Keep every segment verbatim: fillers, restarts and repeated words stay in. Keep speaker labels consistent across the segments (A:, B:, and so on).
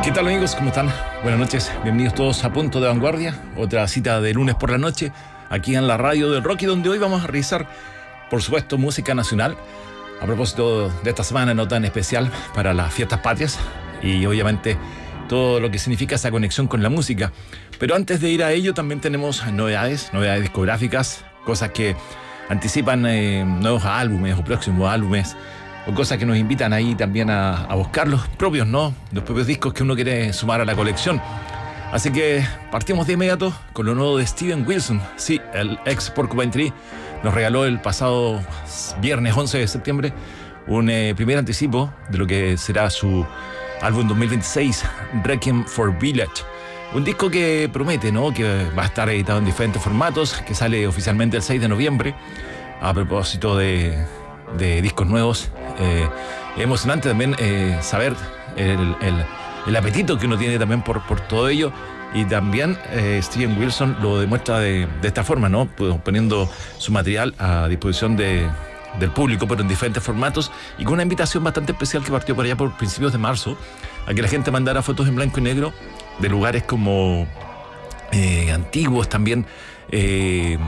A: ¿Qué tal, amigos? ¿Cómo están? Buenas noches, bienvenidos todos a Punto de Vanguardia, otra cita de lunes por la noche, aquí en la radio del Rocky, donde hoy vamos a revisar, por supuesto, música nacional, a propósito de esta semana no tan especial para las fiestas patrias, y obviamente todo lo que significa esa conexión con la música. Pero antes de ir a ello, también tenemos novedades, novedades discográficas, cosas que anticipan eh, nuevos álbumes o próximos álbumes, o cosas que nos invitan ahí también a, a buscar los propios, ¿no? Los propios discos que uno quiere sumar a la colección. Así que partimos de inmediato con lo nuevo de Steven Wilson. Sí, el ex Porcupine Tree nos regaló el pasado viernes once de septiembre un eh, primer anticipo de lo que será su álbum dos mil veintiséis, Requiem for Village. Un disco que promete, ¿no? Que va a estar editado en diferentes formatos, que sale oficialmente el seis de noviembre. A propósito de, de discos nuevos, eh, emocionante también eh, saber el, el, el apetito que uno tiene también por, por todo ello. Y también eh, Steven Wilson lo demuestra de, de esta forma, ¿no? Poniendo su material a disposición de, del público, pero en diferentes formatos, y con una invitación bastante especial que partió por allá por principios de marzo, a que la gente mandara fotos en blanco y negro de lugares como eh, antiguos, también eh,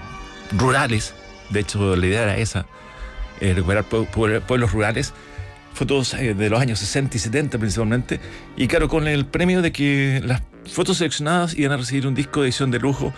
A: rurales. De hecho, la idea era esa, eh, recuperar pueblos rurales, fotos eh, de los años sesenta y setenta principalmente, y claro, con el premio de que las fotos seleccionadas iban a recibir un disco de edición de lujo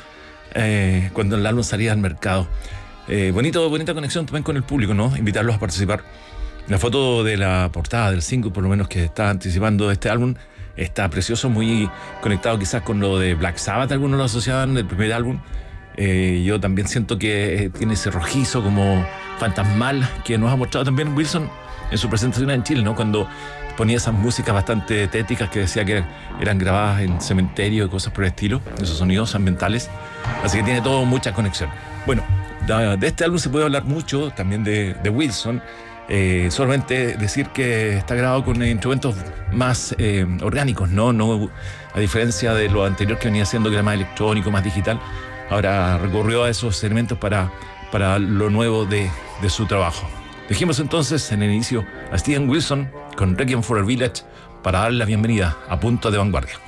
A: eh, cuando el álbum salía al mercado. Eh, bonito, bonita conexión también con el público, ¿no? Invitarlos a participar. La foto de la portada del single, por lo menos, que está anticipando este álbum, está precioso, muy conectado quizás con lo de Black Sabbath, algunos lo asociaban del primer álbum. Eh, yo también siento que tiene ese rojizo como fantasmal que nos ha mostrado también Wilson en su presentación en Chile, ¿no? Cuando ponía esas músicas bastante tétricas que decía que eran grabadas en cementerio y cosas por el estilo, esos sonidos ambientales. Así que tiene todo mucha conexión. Bueno, de este álbum se puede hablar mucho también de, de Wilson. Eh, solamente decir que está grabado con instrumentos más eh, orgánicos, ¿no? No, a diferencia de lo anterior que venía haciendo, que era más electrónico, más digital. Ahora recorrió a esos elementos para, para lo nuevo de, de su trabajo. Dejemos entonces en el inicio a Steven Wilson con Requiem for a Village para darle la bienvenida a Punto de Vanguardia.